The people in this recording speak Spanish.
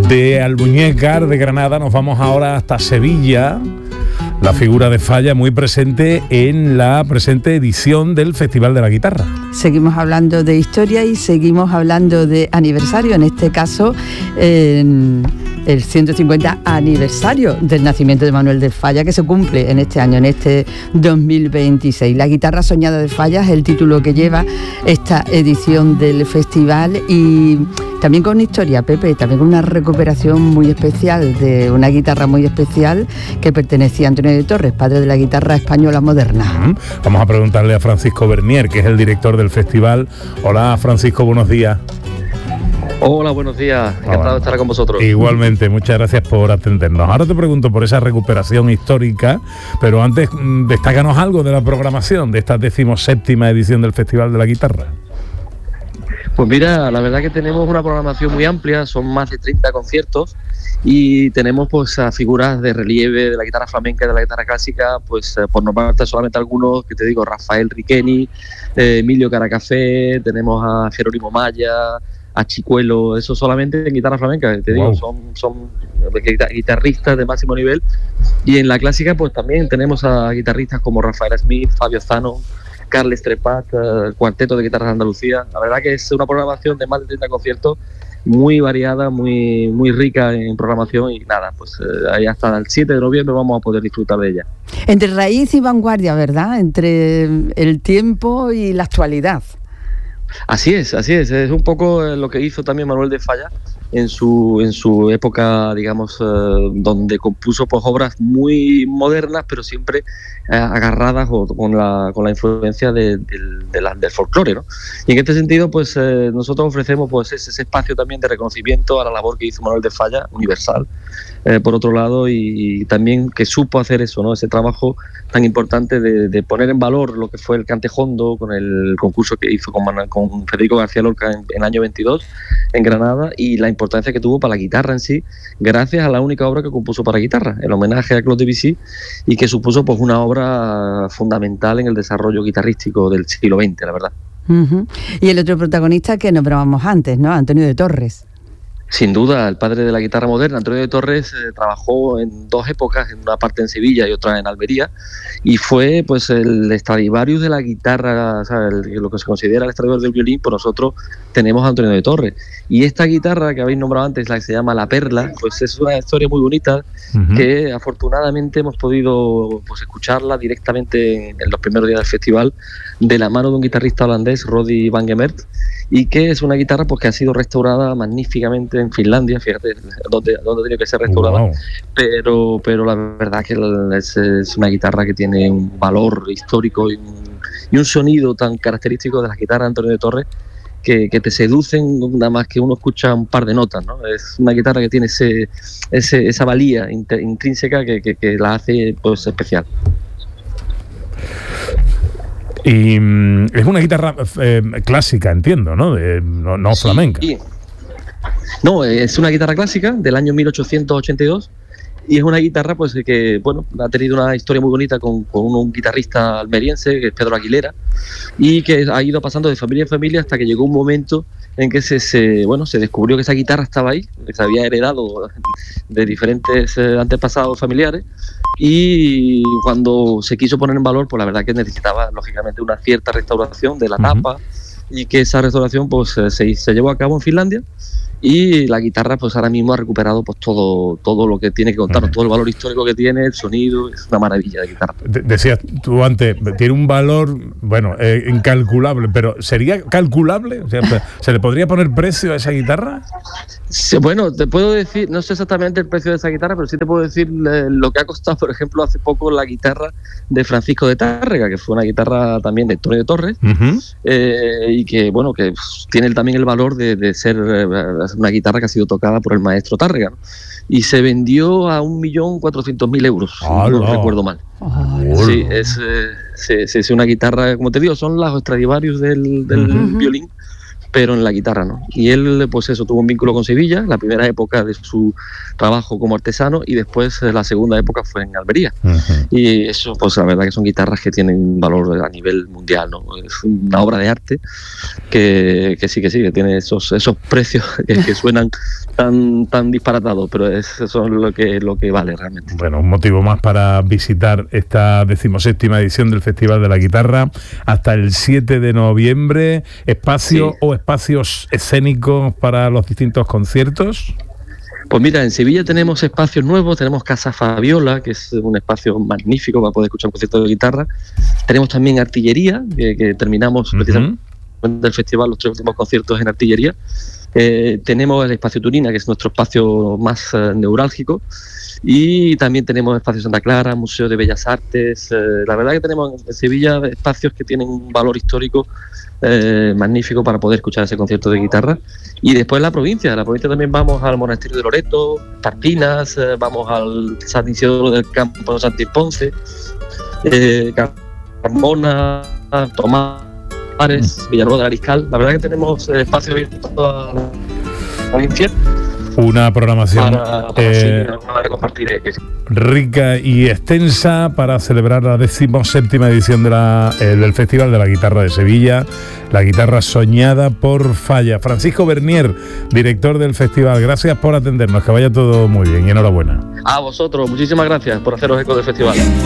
De Albuñécar, de Granada, nos vamos ahora hasta Sevilla. La figura de Falla muy presente en la presente edición del Festival de la Guitarra. Seguimos hablando de historia y seguimos hablando de aniversario, en este caso el 150 aniversario del nacimiento de Manuel de Falla, que se cumple en este año, en este 2026. La guitarra soñada de Falla es el título que lleva esta edición del festival, y también con historia, Pepe, también con una recuperación muy especial de una guitarra muy especial que pertenecía a Antonio de Torres, padre de la guitarra española moderna. Vamos a preguntarle a Francisco Bernier, que es el director del festival. Hola, Francisco, buenos días. Hola, buenos días. Encantado de estar con vosotros. Igualmente, muchas gracias por atendernos. Ahora te pregunto por esa recuperación histórica, pero antes destácanos algo de la programación de esta 17ª edición del Festival de la Guitarra. Pues mira, la verdad que tenemos una programación muy amplia, son más de 30 conciertos y tenemos pues a figuras de relieve de la guitarra flamenca y de la guitarra clásica, pues por nombrarte solamente algunos, que te digo, Rafael Riqueni, Emilio Caracafé, tenemos a Jerónimo Maya, a Chicuelo, eso solamente en guitarra flamenca, te digo, son guitarristas de máximo nivel. Y en la clásica pues también tenemos a guitarristas como Rafael Smith, Fabio Zano, Carles Trepat, cuarteto de guitarras de Andalucía. La verdad que es una programación de más de 30 conciertos, muy variada, muy rica en programación, y nada, pues ahí hasta el 7 de noviembre vamos a poder disfrutar de ella. Entre raíz y vanguardia, ¿verdad? Entre el tiempo y la actualidad. Así es un poco lo que hizo también Manuel de Falla en su época, digamos, donde compuso pues obras muy modernas, pero siempre agarradas con la influencia del folclore, ¿no? Y en este sentido, pues nosotros ofrecemos pues ese espacio también de reconocimiento a la labor que hizo Manuel de Falla, universal, por otro lado, y también que supo hacer eso, ¿no? Ese trabajo tan importante de poner en valor lo que fue el Cantejondo, con el concurso que hizo con Federico García Lorca en el año 22 en Granada, y la importancia que tuvo para la guitarra en sí, gracias a la única obra que compuso para guitarra, el homenaje a Claude Debussy, y que supuso pues una obra fundamental en el desarrollo guitarrístico del siglo XX, la verdad. Y el otro protagonista que nombrábamos antes, ¿no? Antonio de Torres. Sin duda, el padre de la guitarra moderna. Antonio de Torres trabajó en dos épocas, en una parte en Sevilla y otra en Almería, y fue pues el Stradivarius de la guitarra, o sea, lo que se considera el Stradivarius del violín. Por nosotros tenemos a Antonio de Torres. Y esta guitarra que habéis nombrado antes, la que se llama La Perla, pues es una historia muy bonita, que afortunadamente hemos podido pues escucharla directamente en los primeros días del festival, de la mano de un guitarrista holandés, Roddy van Gemert, y que es una guitarra pues que ha sido restaurada magníficamente en Finlandia, fíjate dónde ha tenido que ser restaurada. Pero la verdad que es una guitarra que tiene un valor histórico y un sonido tan característico de las guitarras de Antonio de Torres, que te seducen nada más que uno escucha un par de notas, ¿no? Es una guitarra que tiene esa valía intrínseca que la hace pues especial. Y es una guitarra clásica, entiendo, ¿no? No flamenca. Sí. No, es una guitarra clásica del año 1882, y es una guitarra pues que bueno, ha tenido una historia muy bonita con un guitarrista almeriense, que es Pedro Aguilera, y que ha ido pasando de familia en familia hasta que llegó un momento en que se descubrió que esa guitarra estaba ahí, que se había heredado de diferentes antepasados familiares, y cuando se quiso poner en valor, pues la verdad que necesitaba lógicamente una cierta restauración de la tapa, y que esa restauración pues se llevó a cabo en Finlandia, y la guitarra pues ahora mismo ha recuperado pues todo lo que tiene que contarnos, todo el valor histórico que tiene, el sonido, es una maravilla de guitarra. Decías tú antes, tiene un valor, bueno, incalculable, pero ¿sería calculable? O sea, ¿se le podría poner precio a esa guitarra? Sí, bueno, te puedo decir, no sé exactamente el precio de esa guitarra, pero sí te puedo decir lo que ha costado, por ejemplo, hace poco la guitarra de Francisco de Tárrega, que fue una guitarra también de Antonio de Torres, y que bueno, que tiene también el valor de ser una guitarra que ha sido tocada por el maestro Tárrega, ¿no? Y se vendió a 1.400.000 euros, si no recuerdo mal. Sí, es una guitarra, como te digo, son las Stradivarius del violín, pero en la guitarra, ¿no? Y él, pues eso, tuvo un vínculo con Sevilla, la primera época de su trabajo como artesano, y después la segunda época fue en Almería. Y eso, pues la verdad que son guitarras que tienen valor a nivel mundial, ¿no? Es una obra de arte que sí, que tiene esos precios que suenan tan disparatados, pero eso es lo que vale realmente. Bueno, un motivo más para visitar esta 17ª edición del Festival de la Guitarra hasta el 7 de noviembre. ¿Espacios escénicos para los distintos conciertos? Pues mira, en Sevilla tenemos espacios nuevos, tenemos Casa Fabiola, que es un espacio magnífico para poder escuchar un concierto de guitarra. Tenemos también Artillería, que terminamos precisamente del festival, los 3 últimos conciertos en Artillería. Tenemos el Espacio Turina, que es nuestro espacio más neurálgico, y también tenemos Espacio Santa Clara, Museo de Bellas Artes. La verdad que tenemos en Sevilla espacios que tienen un valor histórico magnífico para poder escuchar ese concierto de guitarra. Y después la provincia también vamos al Monasterio de Loreto, Tarpinas, vamos al San Isidoro del Campo de Santi Ponce, Carmona, Tomares, Villarroel de Ariscal. La verdad que tenemos espacio abierto a toda la provincia. Una programación para compartir rica y extensa para celebrar la 17ª edición del Festival de la Guitarra de Sevilla, la guitarra soñada por Falla. Francisco Bernier, director del festival, gracias por atendernos, que vaya todo muy bien y enhorabuena. A vosotros, muchísimas gracias por haceros eco del festival.